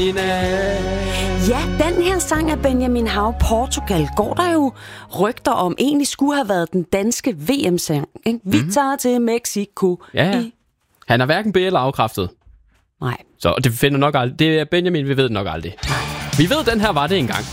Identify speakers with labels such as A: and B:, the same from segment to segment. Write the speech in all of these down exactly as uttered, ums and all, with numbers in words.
A: Ja, den her sang af Benjamin Hav, Portugal, går der jo rygter om, egentlig skulle have været den danske V M-sang. Ikke? Vi mm-hmm. tager til Mexico.
B: Ja, ja.
A: I...
B: Han er hverken be- eller afkræftet.
A: Nej.
B: Så det finder nok aldrig. Det er Benjamin, vi ved det nok aldrig. Vi ved, den her var det engang.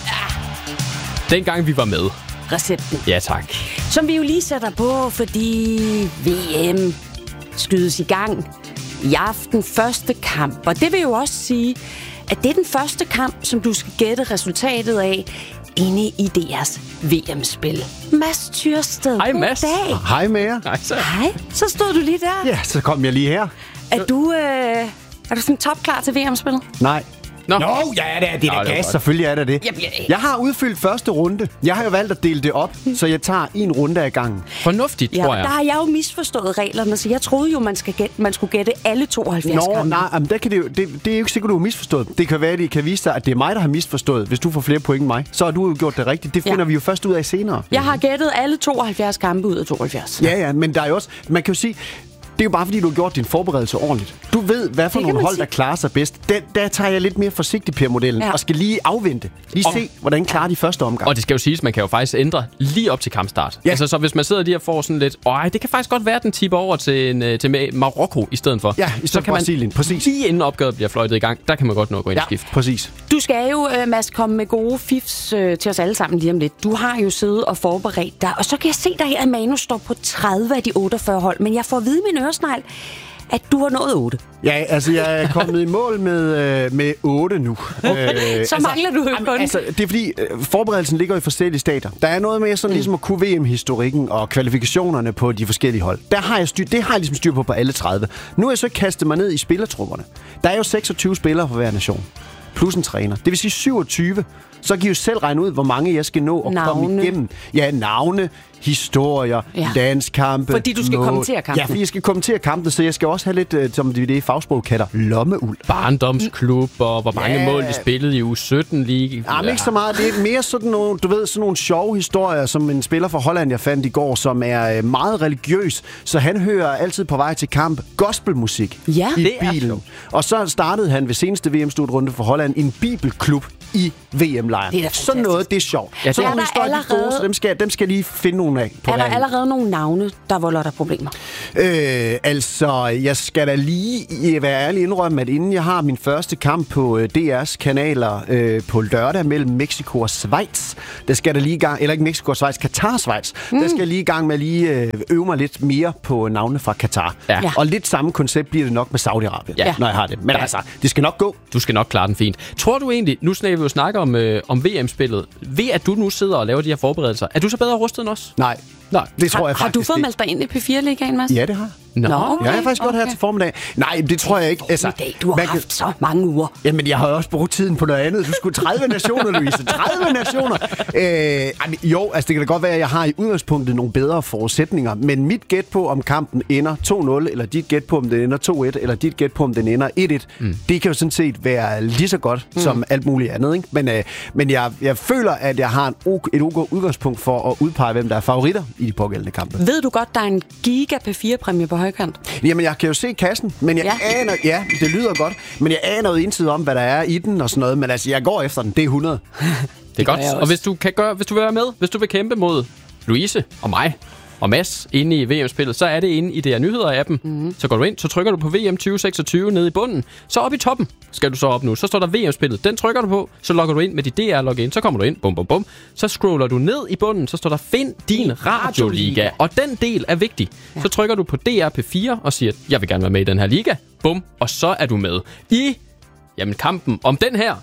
B: Dengang vi var med.
A: Recepten.
B: Ja, tak.
A: Som vi jo lige sætter på, fordi V M skydes i gang i aften. Første kamp. Og det vil jo også sige, at det er den første kamp, som du skal gætte resultatet af inde i D R's V M-spil. Mads Tyrsted.
B: Hej, Mads.
A: Goddag.
C: Hej med jer.
B: Hej, så.
A: Hej. Så stod du lige der.
C: Ja, så kom jeg lige her.
A: Er du, øh, er du sådan topklar til V M-spillet?
C: Nej.
B: Nå.
C: Nå, ja, det er, det er
B: Nå,
C: da
B: det var
C: gas.
B: godt.
C: Selvfølgelig er der det.
A: Jamen, jeg-
C: Jeg har udfyldt første runde. Jeg har jo valgt at dele det op, så jeg tager en runde ad gangen.
B: Fornuftigt,
A: Ja,
B: tror jeg.
A: der har jeg jo misforstået reglerne, så jeg troede jo, man, skal gætte, man skulle gætte alle tooghalvfjerds
C: Nå,
A: kampe.
C: nej, men der kan det, jo, det, det er jo ikke sikkert, du har misforstået. Det kan være, at det kan vise sig, at det er mig, der har misforstået. Hvis du får flere point end mig, så har du jo gjort det rigtigt. Det finder
A: Ja.
C: vi jo først ud af senere.
A: Jeg har gættet alle tooghalvfjerds kampe ud af tooghalvfjerds.
C: Ja, ja, men der er jo også... Man kan jo sige... Det er jo bare, fordi du har gjort din forberedelse ordentligt. Du ved, hvad for
A: Det kan
C: nogle
A: man
C: hold,
A: sige.
C: der klarer sig bedst. Der, der tager jeg lidt mere forsigtigt per modellen
A: Ja.
C: og skal lige afvente. Lige
B: Og-
C: se, hvordan klarer de første omgang.
B: Og det skal jo siges, man kan jo faktisk ændre lige op til kampstart.
C: Ja.
B: Altså, så hvis man sidder lige og får sådan lidt, åh, det kan faktisk godt være, at den tipper over til, en, øh, til Ma- Marokko i stedet for.
C: Ja, i stedet
B: så
C: for
B: kan man
C: Brasilien, præcis.
B: lige inden opgøret bliver fløjtet i gang, der kan man godt nå at gå ind og
C: Ja,
B: skifte.
C: præcis.
A: Du skal jo, øh, Mads, komme med gode fifs øh, til os alle sammen lige om lidt. Du har jo siddet og forberedt dig, og så kan jeg se dig her, at manus står på tredive af de otteogfyrre hold, men jeg får at vide i min øresnegl, at du har nået otte.
C: Ja, altså jeg er kommet i mål med, øh, med otte nu. Okay.
A: Så mangler du jo kun.
C: Altså, det er fordi, øh, forberedelsen ligger i forskellige stater. Der er noget med sådan ligesom at kunne V M-historikken og kvalifikationerne på de forskellige hold. Der har jeg styr, det har jeg ligesom styr på på alle tredive. Nu er jeg så kastet mig ned i spillertrupperne. Der er jo seksogtyve spillere for hver nation. Plus en træner. Det vil sige syvogtyve. Så kan I jo selv regne ud, hvor mange jeg skal nå at
A: Navne.
C: komme igennem. Ja, navne, historier,
A: Ja.
C: ja. landskampe.
A: Fordi du skal
C: mål.
A: kommentere kampene.
C: Ja, fordi jeg skal kommentere kampene, så jeg skal også have lidt, øh, som det i fagsprog kalder, lommeuld.
B: Barndomsklub, og hvor mange
C: Ja.
B: mål de spillede i U sytten lige.
C: Ja, men ikke så meget. Det er mere sådan nogle, du ved, sådan nogle sjove historier, som en spiller fra Holland, jeg fandt i går, som er øh, meget religiøs. Så han hører altid på vej til kamp gospelmusik
A: Ja,
C: i
B: det er
C: bilen.
B: sjovt.
C: Og så startede han ved seneste V M-slutrunde for Holland en bibelklub i V M-lejren.
A: Det er da
C: Sådan
A: fantastisk.
C: noget, det er sjovt.
B: Ja,
C: så
B: det er
C: nogle
A: der
C: historier, de er gode,
A: allerede-
C: så dem skal, dem skal jeg lige finde nogle af på
A: Er der
C: vejen.
A: allerede nogle navne, der volder dig problemer?
C: Øh, altså, jeg skal da lige være ærlig indrømme, at inden jeg har min første kamp på øh, D R's kanaler øh, på lørdag mellem Mexico og Schweiz, der skal der lige i gang, eller ikke Mexico og Schweiz, Katar og Schweiz, mm. der skal jeg lige i gang med at lige øh, øve mig lidt mere på navne fra Katar.
B: Ja.
A: Ja.
C: Og lidt samme koncept bliver det nok med Saudi-Arabien,
B: Ja.
C: når jeg har det. Men
B: Ja.
C: altså, det skal nok gå.
B: Du skal nok klare den fint. Tror du egentlig, nu snakker vi jo snakker om, øh, om V M-spillet, ved at du nu sidder og laver de her forberedelser, er du så bedre rustet end os?
C: Nej,
B: Nej.
C: det tror
A: Har,
C: jeg
A: har
C: faktisk
A: du fået
C: ikke.
A: meldt dig ind i P fire-ligaen, Mads?
C: Ja, det har jeg.
B: Nå,
A: Nå,
C: Ja, jeg har faktisk godt her
A: okay.
C: til formiddag. Nej, det tror jeg ikke. Altså,
A: I dag, du har
C: man kan-
A: haft så mange uger.
C: Jamen, jeg har også brugt tiden på noget andet. Du skulle tredive nationer, Louise. tredive nationer! Øh, ej, men jo, altså det kan da godt være, at jeg har i udgangspunktet nogle bedre forudsætninger. Men mit gæt på, om kampen ender to nul, eller dit gæt på, om den ender to et, eller dit gæt på, om den ender et et, mm. det kan jo sådan set være lige så godt mm. som alt muligt andet. Ikke? Men, øh, men jeg, jeg føler, at jeg har en o- et ok udgangspunkt for at udpege, hvem der er favoritter i de pågældende kampe.
A: Ved du godt, der er en giga P fire-præmie på højkant?
C: Jamen, jeg kan jo se kassen, men jeg
A: Ja.
C: ja. aner... Ja, det lyder godt, men jeg aner jo indtil om, hvad der er i den og sådan noget. Men altså, jeg går efter den. Det er hundrede.
B: det er godt.
A: gør jeg
B: Og
A: også.
B: hvis du, kan gøre, hvis du vil være med, hvis du vil kæmpe mod Louise og mig og Mads inde i V M-spillet, så er det inde i D R Nyheder-appen. Mm. Så går du ind, så trykker du på V M tyve seksogtyve nede i bunden. Så op i toppen skal du så op nu. Så står der V M-spillet. Den trykker du på, så logger du ind med dit D R-login. Så kommer du ind, bum, bum, bum. Så scroller du ned i bunden, så står der Find din radioliga. Og den del er vigtig. Ja. Så trykker du på D R P fire og siger, jeg vil gerne være med i den her liga. Bum, og så er du med i jamen, kampen om den her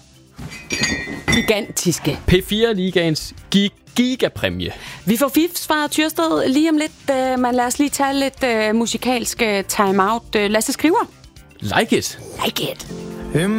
A: Gigantiske.
B: P fire-ligaens gig gigapræmie.
A: Vi får fifs fra Tyrsted lige om lidt, uh, men lad os lige tage lidt uh, musikalsk uh, time-out. Uh, Lasse Skriver.
B: Like it.
A: Like it.